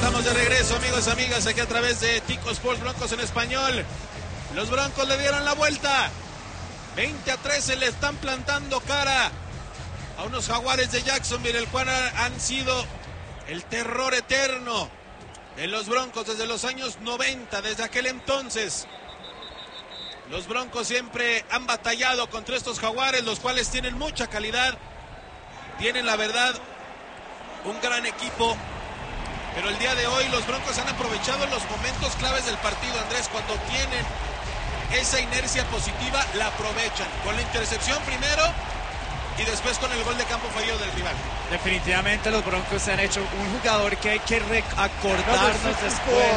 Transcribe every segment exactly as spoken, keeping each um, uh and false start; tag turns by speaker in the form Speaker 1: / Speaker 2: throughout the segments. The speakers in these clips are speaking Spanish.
Speaker 1: estamos de regreso, amigos, amigas, aquí a través de Tico Sports Broncos en español. Los Broncos le dieron la vuelta. veinte a trece le están plantando cara a unos Jaguares de Jacksonville, el cual han sido el terror eterno de los Broncos desde los años noventa, desde aquel entonces. Los Broncos siempre han batallado contra estos Jaguares, los cuales tienen mucha calidad, tienen la verdad un gran equipo, pero el día de hoy los Broncos han aprovechado los momentos claves del partido, Andrés, cuando tienen esa inercia positiva, la aprovechan, con la intercepción primero y después con el gol de campo fallido del rival.
Speaker 2: Definitivamente los Broncos se han hecho un jugador que hay que acordarnos después.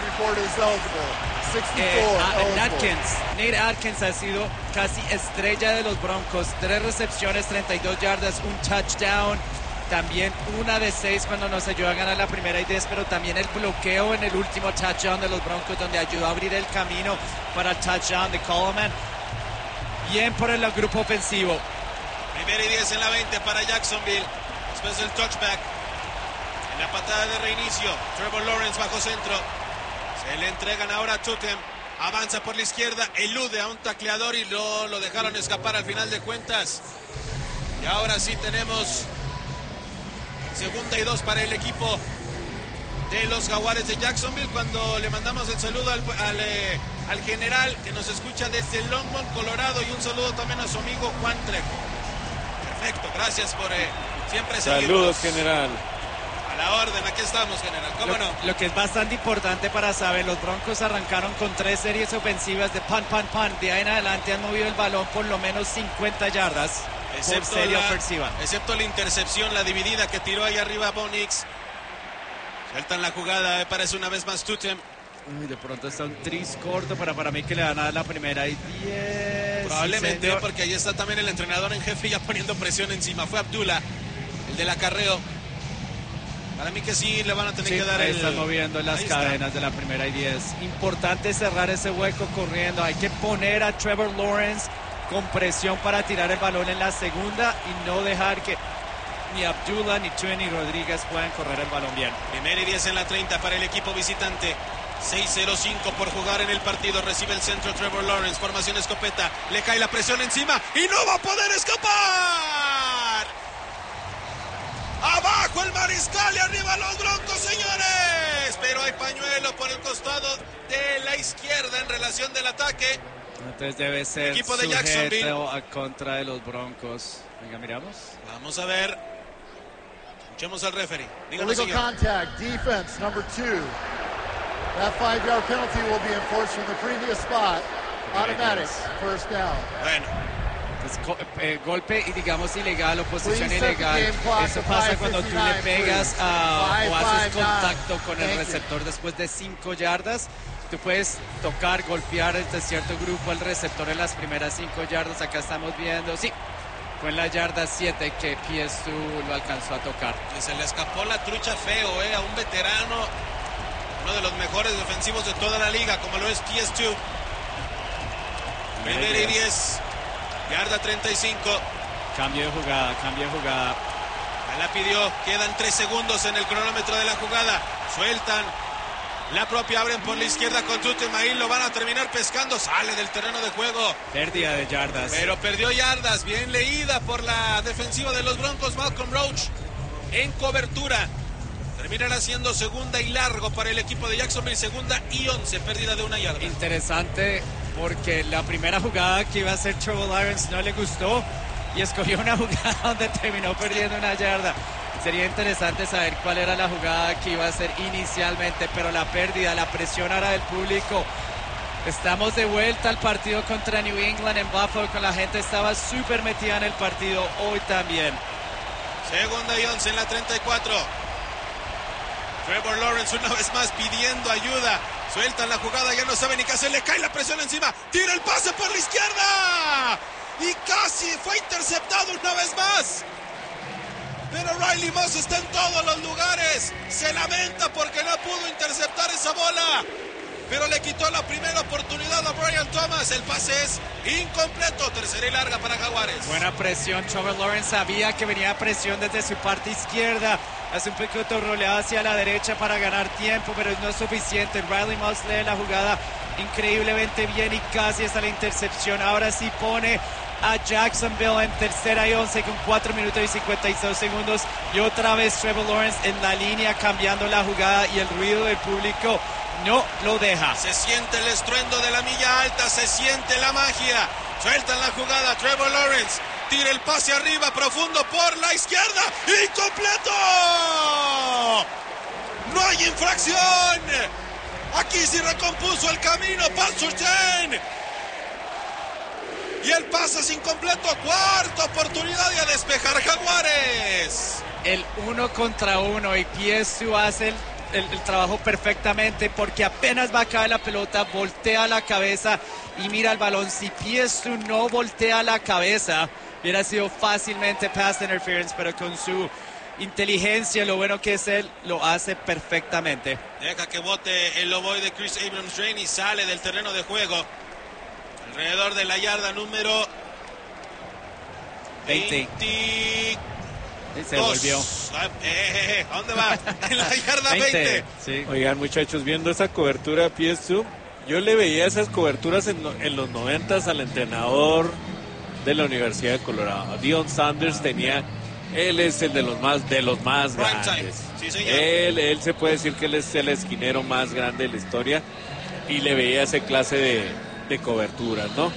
Speaker 2: Eh, Atkins, Nate Atkins ha sido casi estrella de los Broncos, tres recepciones, treinta y dos yardas, un touchdown, también una de seis cuando nos ayudó a ganar la primera y diez, pero también el bloqueo en el último touchdown de los Broncos, donde ayudó a abrir el camino para el touchdown de Coleman. Bien por el grupo ofensivo.
Speaker 1: Primera y diez en la veinte para Jacksonville, después del touchback, en la patada de reinicio, Trevor Lawrence bajo centro, se le entregan ahora a Tutem, avanza por la izquierda, elude a un tacleador y lo, lo dejaron escapar al final de cuentas. Y ahora sí tenemos segunda y dos para el equipo de los Jaguares de Jacksonville, cuando le mandamos el saludo al, al, eh, al general que nos escucha desde Longmont, Colorado, y un saludo también a su amigo Juan Trejo. Perfecto, gracias por eh, siempre seguirnos.
Speaker 3: Saludos, general.
Speaker 1: A la orden, aquí estamos, general, ¿cómo
Speaker 2: lo,
Speaker 1: no?
Speaker 2: Lo que es bastante importante para saber, los Broncos arrancaron con tres series ofensivas de punt, punt, punt. De ahí en adelante han movido el balón por lo menos cincuenta yardas
Speaker 1: excepto
Speaker 2: por serie
Speaker 1: la,
Speaker 2: ofensiva.
Speaker 1: Excepto la intercepción, la dividida que tiró ahí arriba Bo Nix. Sueltan la jugada, me parece una vez más Tutem.
Speaker 2: Uy, de pronto está un tris corto para, para mí que le van a dar la primera y diez.
Speaker 1: Probablemente,
Speaker 2: sí,
Speaker 1: porque ahí está también el entrenador en jefe ya poniendo presión encima. Fue Abdullah, el del acarreo. Para mí que sí le van a tener
Speaker 2: sí,
Speaker 1: que dar
Speaker 2: ahí
Speaker 1: el...
Speaker 2: están moviendo las
Speaker 1: ahí
Speaker 2: cadenas
Speaker 1: está.
Speaker 2: de la primera y diez. Importante cerrar ese hueco corriendo. Hay que poner a Trevor Lawrence con presión para tirar el balón en la segunda y no dejar que ni Abdullah, ni Tuen, ni Rodríguez puedan correr el balón bien.
Speaker 1: Primera y diez en la treinta para el equipo visitante. seis cero cinco por jugar en el partido. Recibe el centro Trevor Lawrence. Formación escopeta. Le cae la presión encima y no va a poder escapar. Abajo el mariscal y arriba los Broncos, señores. Pero hay pañuelo por el costado de la izquierda en relación del ataque.
Speaker 2: Entonces debe ser
Speaker 1: equipo de Jacksonville
Speaker 2: sujeto a contra de los Broncos. Venga, miramos.
Speaker 1: Vamos a ver. Escuchemos al referee. Díganos,
Speaker 4: illegal contact, defense, number two. That five-yard penalty will be enforced from the previous spot. Automatic, first down.
Speaker 1: Bueno.
Speaker 2: Pues, go, eh, golpe y digamos ilegal o posición ilegal. Eso pasa cuando tú le pegas a, o haces contacto con el receptor después de cinco yardas. Tú puedes tocar, golpear desde cierto grupo al receptor en las primeras cinco yardas. Acá estamos viendo, sí, fue en la yarda siete que P S dos lo alcanzó a tocar.
Speaker 1: Y se le escapó la trucha feo, eh, a un veterano, uno de los mejores defensivos de toda la liga, como lo es P S dos. Primera y diez, yarda treinta y cinco.
Speaker 2: Cambio de jugada, cambio de jugada.
Speaker 1: Ya la pidió, quedan tres segundos en el cronómetro de la jugada. Sueltan. La propia abren por la izquierda con Tutem, ahí lo van a terminar pescando, sale del terreno de juego.
Speaker 2: Pérdida de yardas.
Speaker 1: Pero perdió yardas, bien leída por la defensiva de los Broncos, Malcolm Roach, en cobertura. Terminará siendo segunda y largo para el equipo de Jacksonville, segunda y once, pérdida de una yarda.
Speaker 2: Interesante porque la primera jugada que iba a hacer Trevor Lawrence no le gustó y escogió una jugada donde terminó perdiendo una yarda. Sería interesante saber cuál era la jugada que iba a hacer inicialmente, pero la pérdida, la presión ahora del público. Estamos de vuelta al partido contra New England en Buffalo, con la gente estaba súper metida en el partido hoy también.
Speaker 1: Segunda y once en la treinta y cuatro. Trevor Lawrence una vez más pidiendo ayuda. Sueltan la jugada, ya no sabe ni qué hacer, le cae la presión encima. Tira el pase por la izquierda. Y casi fue interceptado una vez más. Pero Riley Moss está en todos los lugares. Se lamenta porque no pudo interceptar esa bola. Pero le quitó la primera oportunidad a Brian Thomas. El pase es incompleto. Tercera y larga para Jaguares.
Speaker 2: Buena presión. Trevor Lawrence sabía que venía presión desde su parte izquierda. hace un poquito roleado hacia la derecha para ganar tiempo, pero no es suficiente. Riley Moss lee la jugada increíblemente bien y casi hasta la intercepción. Ahora sí pone a Jacksonville en tercera y once con cuatro minutos y cincuenta y dos segundos. Y otra vez Trevor Lawrence en la línea cambiando la jugada y el ruido del público no lo deja.
Speaker 1: Se siente el estruendo de la milla alta, se siente la magia. Sueltan la jugada, Trevor Lawrence tira el pase arriba, profundo por la izquierda, incompleto. No hay infracción. Aquí sí recompuso el camino Pat Surtain. Y el pase es incompleto, cuarta oportunidad y a despejar Jaguares.
Speaker 2: El uno contra uno y P S U hace el, el, el trabajo perfectamente porque apenas va a caer la pelota, voltea la cabeza y mira el balón. Si P S U no voltea la cabeza, hubiera sido fácilmente pass interference, pero con su inteligencia, lo bueno que es él, lo hace perfectamente.
Speaker 1: Deja que bote el ovoide de Chris Abrams-Draine y sale del terreno de juego. Alrededor de la yarda número
Speaker 2: veinte.
Speaker 1: veinte.
Speaker 2: Se volvió.
Speaker 1: Ah, eh, eh, eh, ¿A dónde va? En la yarda veinte.
Speaker 2: veinte. Sí.
Speaker 3: Oigan, muchachos, viendo esa cobertura P S U, yo le veía esas coberturas en, en los noventas al entrenador de la Universidad de Colorado. Deion Sanders tenía, él es el de los más, de los más
Speaker 1: Prime
Speaker 3: grandes.
Speaker 1: time. Sí, señor.
Speaker 3: Él, él se puede decir que él es el esquinero más grande de la historia y le veía esa clase de, de coberturas, ¿no?